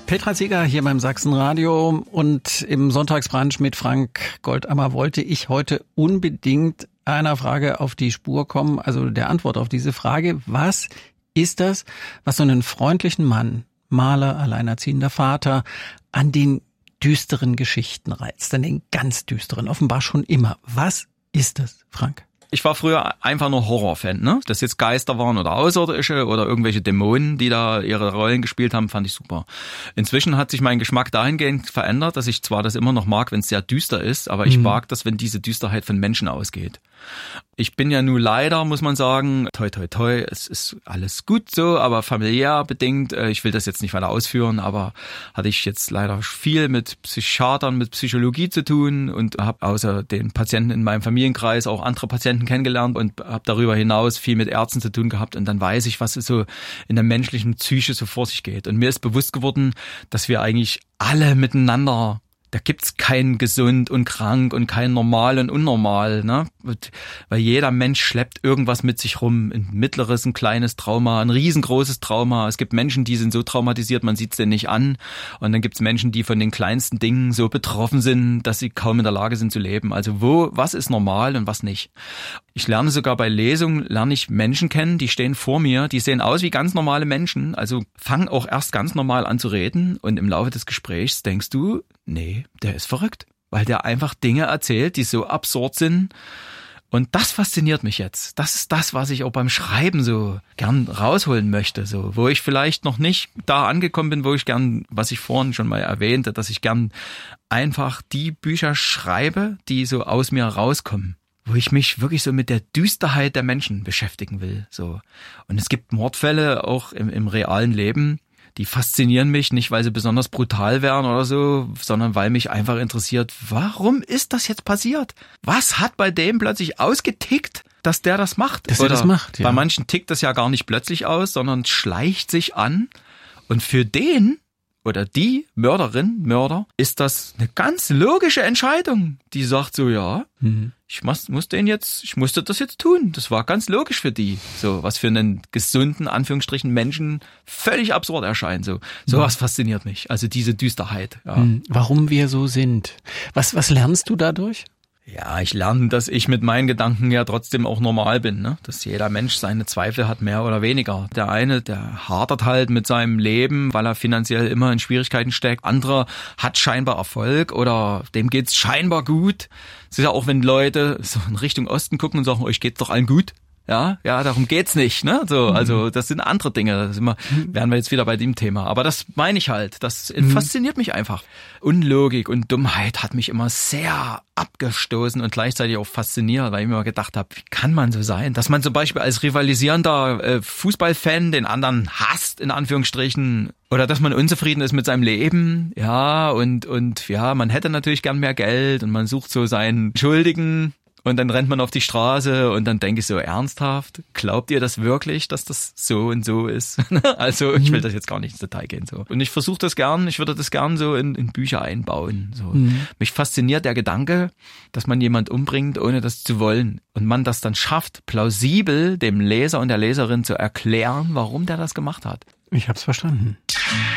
Petra Seeger hier beim Sachsenradio und im Sonntagsbrunch mit Frank Goldammer wollte ich heute unbedingt einer Frage auf die Spur kommen, also der Antwort auf diese Frage. Was ist das, was so einen freundlichen Mann, Maler, alleinerziehender Vater, an den düsteren Geschichten reizt, an den ganz düsteren, offenbar schon immer? Was ist das, Frank? Ich war früher einfach nur Horrorfan, ne? Dass jetzt Geister waren oder Außerirdische oder irgendwelche Dämonen, die da ihre Rollen gespielt haben, fand ich super. Inzwischen hat sich mein Geschmack dahingehend verändert, dass ich zwar das immer noch mag, wenn es sehr düster ist, aber ich mag das, wenn diese Düsterheit von Menschen ausgeht. Ich bin ja nun leider, muss man sagen, toi toi toi, es ist alles gut so, aber familiär bedingt, ich will das jetzt nicht weiter ausführen, aber hatte ich jetzt leider viel mit Psychiatern, mit Psychologie zu tun und habe außer den Patienten in meinem Familienkreis auch andere Patienten kennengelernt und habe darüber hinaus viel mit Ärzten zu tun gehabt und dann weiß ich, was so in der menschlichen Psyche so vor sich geht. Und mir ist bewusst geworden, dass wir eigentlich alle miteinander, da gibt's kein gesund und krank und kein normal und unnormal, ne? Weil jeder Mensch schleppt irgendwas mit sich rum. Ein mittleres, ein kleines Trauma, ein riesengroßes Trauma. Es gibt Menschen, die sind so traumatisiert, man sieht's denen nicht an. Und dann gibt's Menschen, die von den kleinsten Dingen so betroffen sind, dass sie kaum in der Lage sind zu leben. Also was ist normal und was nicht? Ich lerne sogar bei Lesungen, lerne ich Menschen kennen, die stehen vor mir, die sehen aus wie ganz normale Menschen, also fangen auch erst ganz normal an zu reden und im Laufe des Gesprächs denkst du, nee, der ist verrückt, weil der einfach Dinge erzählt, die so absurd sind. Und das fasziniert mich jetzt. Das ist das, was ich auch beim Schreiben so gern rausholen möchte, so, wo ich vielleicht noch nicht da angekommen bin, wo ich gern, was ich vorhin schon mal erwähnte, dass ich gern einfach die Bücher schreibe, die so aus mir rauskommen, wo ich mich wirklich so mit der Düsterheit der Menschen beschäftigen will, so. Und es gibt Mordfälle auch im realen Leben, die faszinieren mich nicht, weil sie besonders brutal wären oder so, sondern weil mich einfach interessiert, warum ist das jetzt passiert? Was hat bei dem plötzlich ausgetickt, dass der das macht? Dass er das macht, ja. Bei manchen tickt das ja gar nicht plötzlich aus, sondern schleicht sich an. Und für den oder die Mörderin, Mörder, ist das eine ganz logische Entscheidung. Die sagt so, ja, ich musste das jetzt tun. Das war ganz logisch für die. So, was für einen gesunden, Anführungsstrichen, Menschen völlig absurd erscheint. So was fasziniert mich. Also diese Düsterheit. Ja. Warum wir so sind. Was lernst du dadurch? Ja, ich lerne, dass ich mit meinen Gedanken ja trotzdem auch normal bin, ne? Dass jeder Mensch seine Zweifel hat, mehr oder weniger. Der eine, der hadert halt mit seinem Leben, weil er finanziell immer in Schwierigkeiten steckt. Anderer hat scheinbar Erfolg oder dem geht's scheinbar gut. Es ist ja auch, wenn Leute so in Richtung Osten gucken und sagen, euch geht's doch allen gut. Ja, darum geht's nicht, ne? So, also das sind andere Dinge. Wären wir jetzt wieder bei dem Thema. Aber das meine ich halt. Das fasziniert mich einfach. Unlogik und Dummheit hat mich immer sehr abgestoßen und gleichzeitig auch fasziniert, weil ich mir immer gedacht habe, wie kann man so sein? Dass man zum Beispiel als rivalisierender Fußballfan den anderen hasst, in Anführungsstrichen, oder dass man unzufrieden ist mit seinem Leben, ja, und ja, man hätte natürlich gern mehr Geld und man sucht so seinen Schuldigen. Und dann rennt man auf die Straße und dann denke ich so, ernsthaft? Glaubt ihr das wirklich, dass das so und so ist? Also ich will das jetzt gar nicht ins Detail gehen. So. Und ich versuche das gern, ich würde das gern so in Bücher einbauen. So. Mich fasziniert der Gedanke, dass man jemand umbringt, ohne das zu wollen. Und man das dann schafft, plausibel dem Leser und der Leserin zu erklären, warum der das gemacht hat. Ich hab's verstanden.